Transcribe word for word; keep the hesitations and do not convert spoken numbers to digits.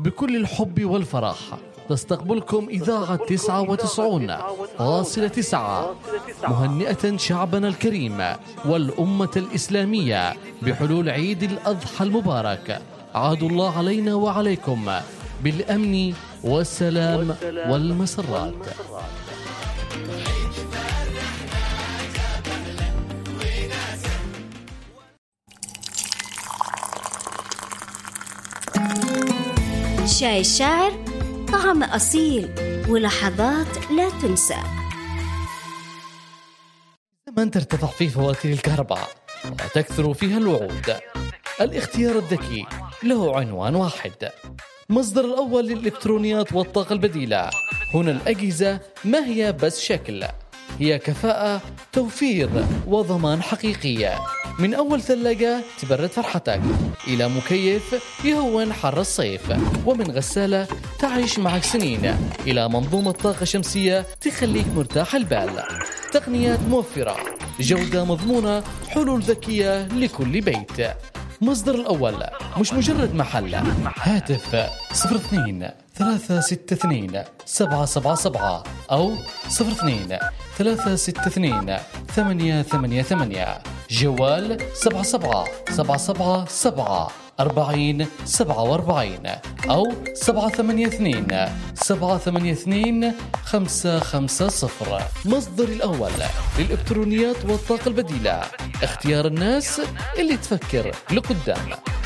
بكل الحب والفرح تستقبلكم إذاعة تسعة وتسعون فاصلة تسعة مهنئة شعبنا الكريم والأمة الإسلامية بحلول عيد الأضحى المبارك. عاد الله علينا وعليكم بالأمن والسلام والمسرات. شاي الشاعر طعم أصيل ولحظات لا تنسى. زمن ترتفع فيه فواتير الكهرباء وتكثر فيها الوعود، الاختيار الذكي له عنوان واحد، مصدر الأول للإلكترونيات والطاقة البديلة. هنا الأجهزة ما هي بس شكل، هي كفاءة، توفير وضمان حقيقية. من أول ثلاجة تبرد فرحتك إلى مكيف يهون حر الصيف، ومن غسالة تعيش معك سنين إلى منظومة طاقة شمسية تخليك مرتاح البال. تقنيات موفرة، جودة مضمونة، حلول ذكية لكل بيت. مصدر الأول مش مجرد محل. هاتف صفر اثنين ثلاثة ستة اثنين سبعة سبعة سبعة أو صفر اثنين ثلاثة ستة اثنين ثمانية ثمانية ثمانية. جوال سبعة سبعة سبعة سبعة سبعة أربعين سبعة وأربعين أو سبعة ثمانية اثنين سبعة ثمانية اثنين خمسة خمسة صفر. مصدر الأول للإلكترونيات والطاقة البديلة، اختيار الناس اللي تفكر لقدام.